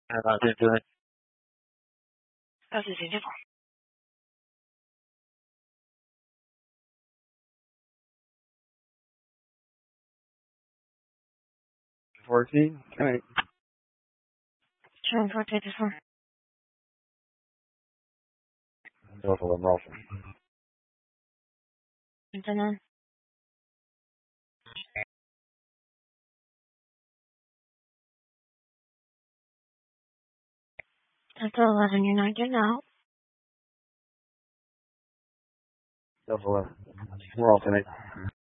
对对， 告诉警察局。 14. Okay. Showing 424. Norfolk and Ralston. And then after 11, you're not getting out. Norfolk. Ralston.